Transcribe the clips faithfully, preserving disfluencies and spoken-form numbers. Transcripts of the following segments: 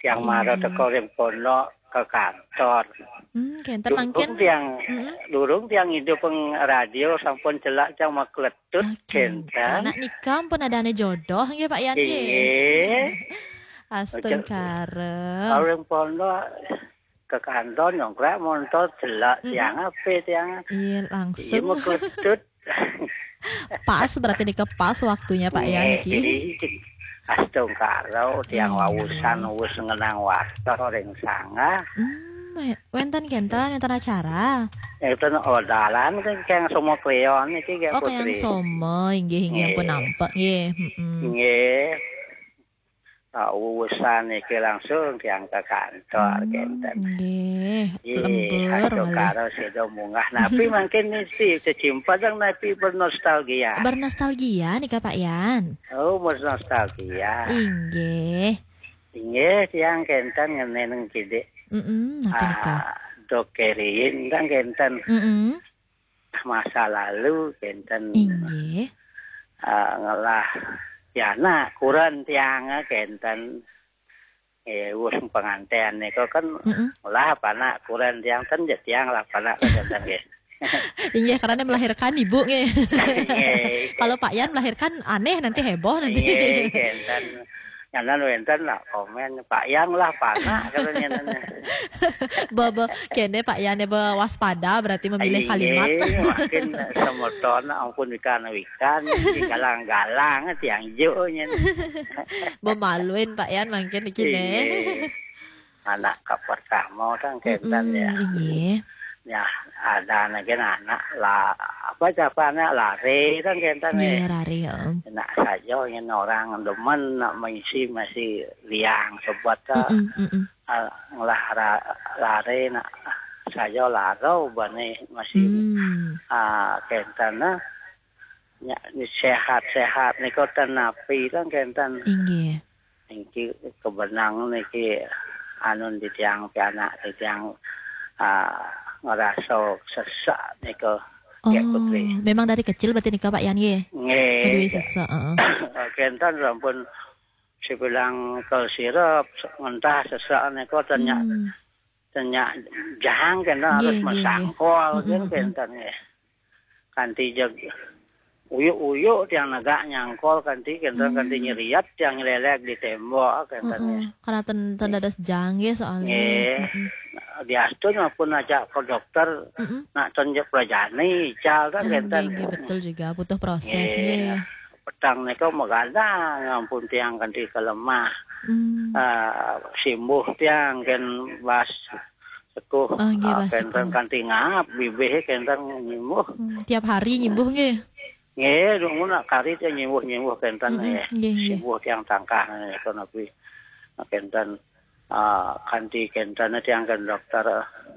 tiang maro teko ring kono ke kantor. Hmm, kenten mangken. Tiang Mm-mm. durung tiang hidup peng radio sampun celak jang makletut kenten. Anak nikah pun ada ane jodoh nggih Pak Yan nggih. Iya. Astun karep. Orang kono ke kantor nyongkrak montor celak tiang apa tiang. Iya Iya langsung. makletut. Pas berarti nikah pas waktunya Pak Yan iki. Astun karo tiang wawusan wis ngenang wastor ring sanga. Hmm, wenten kenten wenten acara. Itu odalan kan kayak semua kleon iki kayak Oh, putri. kayang somo inggih inggih pun nampak nggih. Heeh. Nggih. Urusan iki langsung tiang ke kantor kenten. Nggih, Iya, lembur karo sedo munggah napi mungkin mesti cecimpa dang napi bernostalgia. Bernostalgia nih Kak Pak Yan. Oh, bernostalgia. Inggih. Inggih tiang kenten ngeneng kide. Heeh, napa nika? Dokerin kan kenten. Heeh. Masa lalu kenten. Inggih. Ngelah ya nak kurang tiang kenten. Eh, wis pengantian niku kan lah panak kurang tiang ten tiang lah panak kenten nggih. Iya, karena melahirkan ibu nggih. Kalau Pak Yan melahirkan aneh nanti heboh nanti. Iya, kenten. Jangan wenten lah komen Pak Yan lah panak katanya. Bobo kene Pak Yan ya waspada berarti memilih kalimat. Iya, makin semoton ampun ikan-ikan galang-galang tiang jo nya. Memaluin Pak Yan mungkin iki ne. Anak ka pertama kan kenten ya. Iya. Ya, ada anak anak lah apa capanya lari kan kenten ya. Iya, lari ya. Nak saja yang orang demen nak mengisi masih liang sebab lah lari nak saja laro bane masih ah kenten nah sehat-sehat niko tenapi kan kenten. Inggih. Niki kebenang niki anu di tiang pianak di tiang ah ngerasa sesak niko. Oh, memang dari kecil berarti nikah Pak Yan nggih. Nggih. Aduh sesak, heeh. Kenten sampun sebilang kal sirap mentah sesak niko tanya tanya jahang kena harus masangkol kan kenten nggih. Kanti jeg uyuk-uyuk tiang negak nyangkol kanti kenten kanti nyeriat tiang nyelelek di tembok kenten. Karena tanda ada sejang nggih soalnya. Diastun maupun ajak ke dokter nak tunjuk pelajani cal kan kenten. Iya betul juga butuh proses ya. Petang niko magadang ampun tiang kanti kelemah. Simbuh tiang kan bas sekuh kenten kanti ngap bibih kenten nyimbuh. Tiap hari nyimbuh nggih. Nggih, dungu nak kari tiang nyimbuh-nyimbuh kenten ya. Simbuh tiang tangkah niko nabi kenten. Uh, kanti kentana tiang kan dokter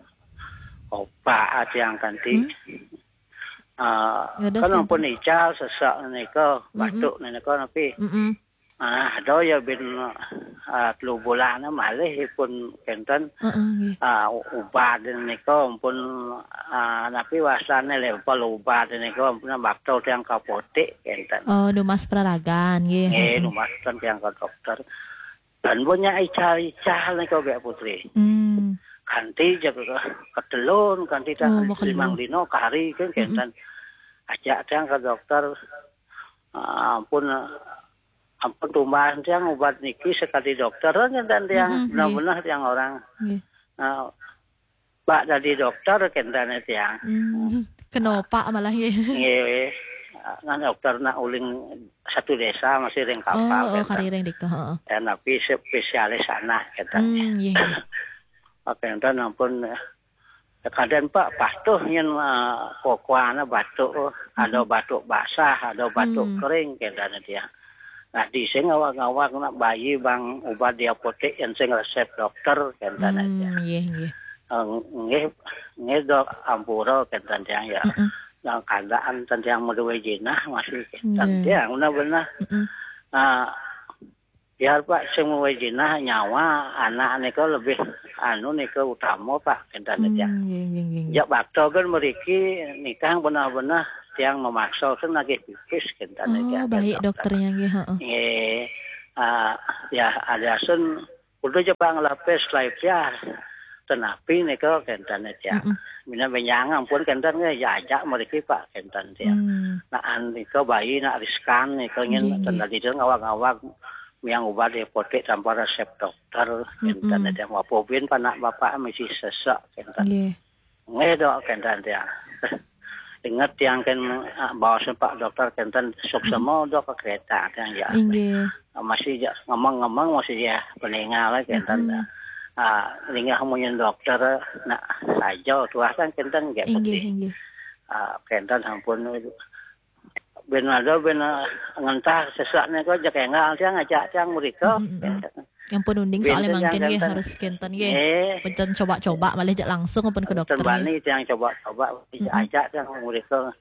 opa tiang kanti uh, kan ampun ical sesak niko batuk niko napi ah do ya bin uh, telu bulan malih pun kenten uh, ubat niko ampun uh, napi wasane level ubat niko ampun bakto tiang kapotik kenten. Oh, numas peraragan nggih. Nggih, numas tiang ka dokter. Dan punya ical-ical nih kau gak putri. Hmm. Kanti jaga ketelun, kanti tak oh, limang dino kari kan kenten. Ajak tiang ke dokter. Ampun ampun tumbahan tiang obat niki sekali dokter kan tiang benar-benar tiang orang. Uh, Pak dari dokter kenten tiang. Hmm. Kenapa malah ya? Iya. Ngan dokter nak uling satu desa masih ring kapal. Oh, oh kari ring dika, heeh. Ya napi spesialis anak kata. Hmm, iya. Oke, enten ampun kadang Pak patuh yen kokoana batuk, ada batuk basah, ada batuk kering kata dia. Nah, di sing ngawak-ngawak nak bayi bang obat di apotek yang sing resep dokter kata dia. Iya, iya. Nggih, nggih dok ampura kata dia ya. Yang keadaan tentang medwe jenah masih tentang benar-benar nah biar Pak semua jenah nyawa anak niko lebih anu niko utama Pak kentane dia ya bakto kan meriki nikah benar-benar yang memaksa kan lagi pipis kentane dia oh baik dokternya nggih heeh nggih ya ada sun Kudu Jepang lapis laipnya tenapi nika kenten teh. Mina benyang ampun kenten ge jajak mereka Pak kenten teh. Nah an nika bayi nak riskan nika nyen tendali jeung ngawak-ngawak yang obat apotek tanpa resep dokter kenten teh mapobin panak bapak masih sesak kenten. Nggih dok kenten teh. Ingat yang kan bawa sempak dokter kenten sok semua dok ke kereta yang ya masih ngomong-ngomong masih ya peninggal kenten ah ringah munyen dokter nak saja tuah kan kenten gak penting ah kenten ampun benar do benar ngentah sesaknya kok jak engal tiang ngajak tiang mereka yang pun unding soalnya mungkin ya harus kenten ya pencen coba-coba malah jak langsung pun ke dokter terbani yang coba-coba ajak yang mereka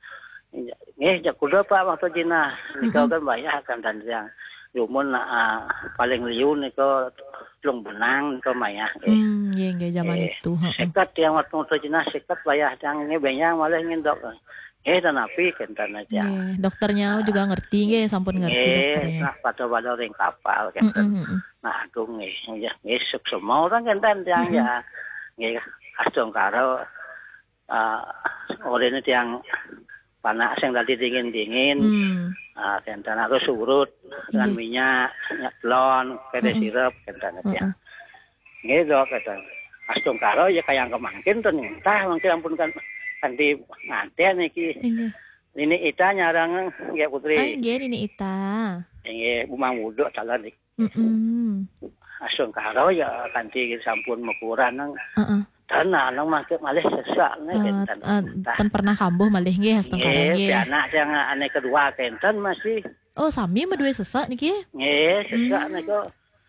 nggih jak kuda Pak waktu Cina nikah kan banyak kan dan yang lumun paling liun nika telung benang ke maya hmm nggih nggih zaman itu sekat yang waktu Cina sekat bayah yang ini banyak malah ngindok eh dan api kenten aja. Yeah, dokternya juga ngerti nggih, sampun ngerti yeah, dokternya. Nah, pada-pada ring kapal kenten. Mm -hmm. Nah, aduh nggih, ya ngesuk semua orang kenten yang mm -hmm. ya. Nggih, asung karo uh, orene yang panas yang tadi dingin-dingin. Mm. Uh, kenten harus surut dengan mm-hmm. minyak, minyak telon, kede mm-hmm. sirup kenten aja. Mm-hmm. Nggih, dok kenten. Asung karo ya kayak kemangkin tuh entah mungkin ampun kan nanti nganten iki. Ini Ita nyarang ya Putri. Ah, nggih ini Ita. Nggih Bumang Wuduk calon iki. Heeh. Asung karo ya kanthi sampun mekuran nang. Heeh. Tanah nang make malih sesak nek kenten. Ten pernah kambuh malih nggih astung karo nggih. Nggih, anak sing ane kedua kenten masih. Oh, sami medue sesak niki. Nggih, sesak niku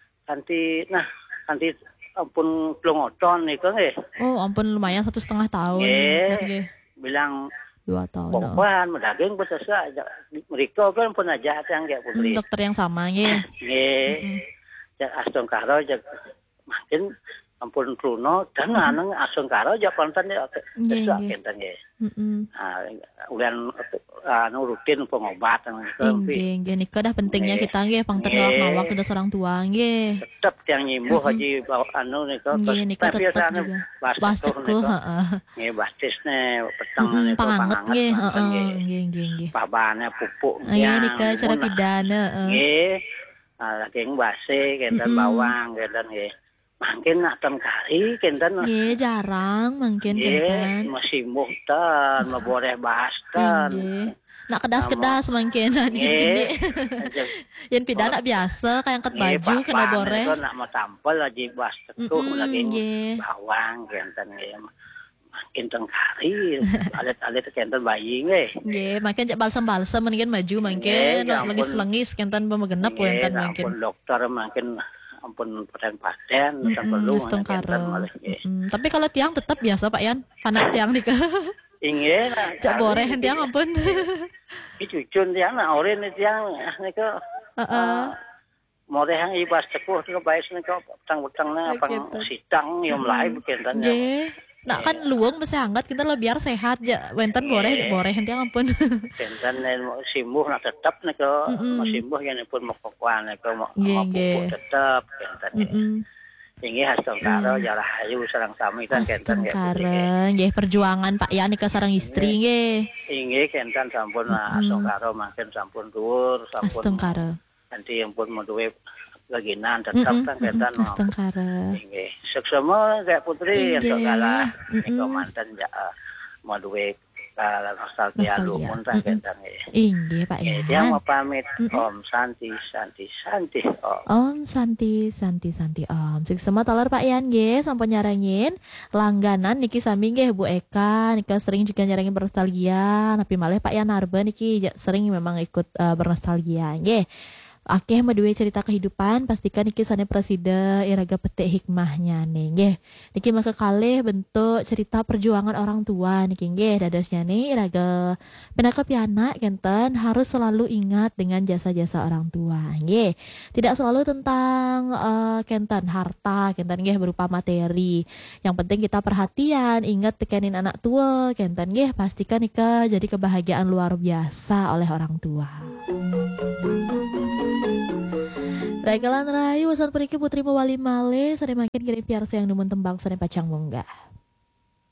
kanthi nah kanthi ampun pelongoton niku nggih. Oh, ampun lumayan satu setengah tahun. Nggih. Bilang dua tahun. Bongkoan, medaging besesak. Mereka kan pun aja yang kayak Putri. Hmm, dokter yang sama nggih. Nggih. Jak astung karo jak makin ampun Bruno dan aneng asung karo jak konten ya sesak kenten nggih. Heeh. Ah, ulian anu rutin pengobatan nggih. Nggih nika dah pentingnya kita nggih pangten ngawak-ngawak kedah orang tua nggih. Tetep yang nyimbuh haji anu nika nggih nika tetep juga. Basceku heeh. Nggih bastisne peteng niku panganget nggih heeh nggih nggih nggih. Pabane pupuk nggih nika cara pidana heeh. Nggih. Ah daging base kenten bawang kenten nggih. Mungkin nak tem kari kenten. Nggih jarang mungkin kenten. Masih muhtan, maboreh bastan. Nggih. Nak kedas-kedas mungkin di sini. Yen pidana biasa kayak angkat baju kena boreh. Nggih, nak mau tampil aja bas tetuh lagi bawang kenten nggih. Makin teng kari, alit-alit kenten bayi nggih. Nggih, makin jak balsam-balsam mungkin maju mungkin lengis-lengis kenten pemagenep kenten mungkin. Ampun dokter mungkin ampun paten-paten mm-hmm. perlu mm-hmm. Tapi kalau tiang tetap biasa Pak Yan, panak tiang nika. Inggih. Cak boreh tiang ampun. Iki cucun tiang nah oren tiang nika. Heeh. Moreh yang ibas cepuh nika bae nika petang-petangna pang sidang yo mlae bekenten. Nggih. Nak kan luwung mesti hangat kita lo biar sehat ya. Wenten boreh boreh tiang ampun. Kenten simbuh nak tetap nika simbuh yen pun mokokan nika mau pupuk tetap kenten. Inggih hastung karo jarah ayu sareng sami kan kenten nggih. Nggih perjuangan Pak Yani ke sareng istri nggih. Inggih kenten sampun hastung karo makin sampun dhuwur sampun. Hastung karo. Nanti yang pun menduwe baginan tetap kan kenten. Hastung karo. Inggih. Seksama kayak Putri untuk kalah nika manten ya menduwe kala nostalgia lumun kan kenten nggih. Inggih Pak Yani. Dia mau pamit Om Santi Santi Santi Om. Om Santi Santi Santi Om. Seksama talar Pak Yan nggih sampun nyarengin langganan niki sami nggih Bu Eka nika sering juga nyarengin bernostalgia tapi malah Pak Yan Arba niki sering memang ikut uh, bernostalgia nggih. Akeh medue cerita kehidupan pastikan niki sane presida iraga petik hikmahnya nih nggih. Niki mah kekalih bentuk cerita perjuangan orang tua niki nggih dadosnya nih iraga penaka piana kenten harus selalu ingat dengan jasa-jasa orang tua nggih. Tidak selalu tentang uh, kenten harta kenten nggih berupa materi. Yang penting kita perhatian ingat tekenin anak tua kenten nggih pastikan nika jadi kebahagiaan luar biasa oleh orang tua. Rekalan rayu wasan periki putri mawali male sare makin kirim piar sayang nemun tembang sare pacang munggah.